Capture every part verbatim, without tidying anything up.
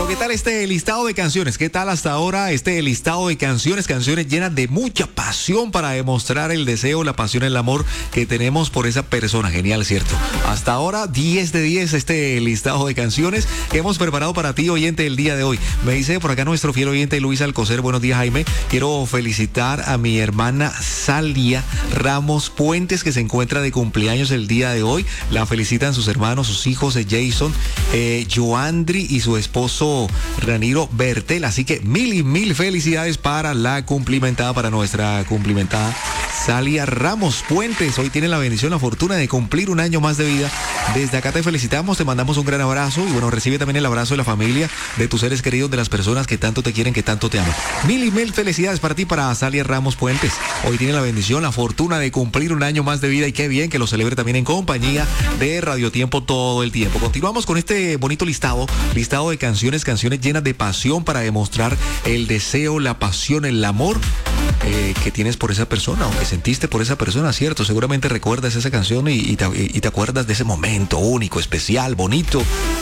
Bueno, ¿qué tal este listado de canciones? ¿Qué tal hasta ahora este listado de canciones? Canciones llenas de mucha pasión para demostrar el deseo, la pasión, el amor que tenemos por esa persona. Genial, ¿cierto? Hasta ahora, diez de diez este listado de canciones que hemos preparado para ti, oyente, el día de hoy. Me dice por acá nuestro fiel oyente Luis Alcocer. Buenos días, Jaime. Quiero felicitar a mi hermana Salia Ramos Puentes, que se encuentra de cumpleaños el día de hoy. La felicitan sus hermanos, sus hijos, eh, Jason, eh, Joandri y su esposo Raniro Bertel. Así que mil y mil felicidades para la cumplimentada, para nuestra cumplimentada Salia Ramos Puentes. Hoy tiene la bendición, la fortuna de cumplir un año más de vida. Desde acá te felicitamos, te mandamos un gran abrazo y bueno, recibe también el abrazo de la familia, de tus seres queridos, de las personas que tanto te quieren, que tanto te aman. Mil y mil felicidades para ti, para Salia Ramos Puentes. Hoy tiene la bendición, la fortuna de cumplir un año más de vida y qué bien que lo celebre también en compañía de Radio Tiempo todo el tiempo. Continuamos con este bonito listado, listado de canciones, canciones llenas de pasión para demostrar el deseo, la pasión, el amor eh, que tienes por esa persona o que sentiste por esa persona, ¿cierto? Seguramente recuerdas esa canción y, y, te, y te acuerdas de ese momento único, especial, bonito,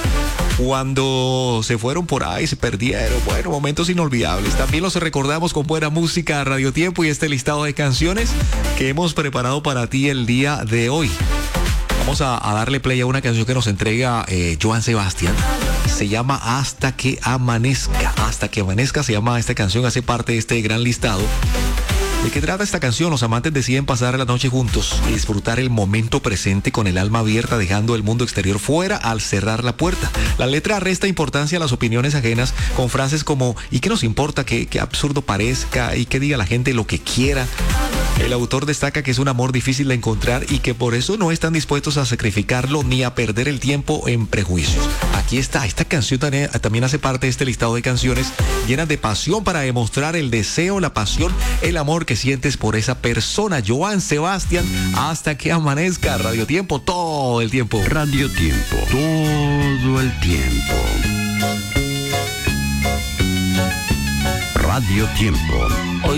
cuando se fueron por ahí, se perdieron. Bueno, momentos inolvidables. También los recordamos con buena música a Radio Tiempo y este listado de canciones que hemos preparado para ti el día de hoy. Vamos a, a darle play a una canción que nos entrega eh, Joan Sebastián. Se llama Hasta que amanezca. Hasta que amanezca se llama esta canción, hace parte de este gran listado. ¿De qué trata esta canción? Los amantes deciden pasar la noche juntos y disfrutar el momento presente con el alma abierta, dejando el mundo exterior fuera al cerrar la puerta. La letra resta importancia a las opiniones ajenas con frases como ¿y qué nos importa que, que absurdo parezca? Y que diga la gente lo que quiera. El autor destaca que es un amor difícil de encontrar y que por eso no están dispuestos a sacrificarlo ni a perder el tiempo en prejuicios. Aquí está, esta canción también, también hace parte de este listado de canciones llenas de pasión para demostrar el deseo, la pasión, el amor que sientes por esa persona. Joan Sebastián, Hasta que amanezca. Radio Tiempo todo el tiempo. Radio Tiempo, todo el tiempo. Radio Tiempo.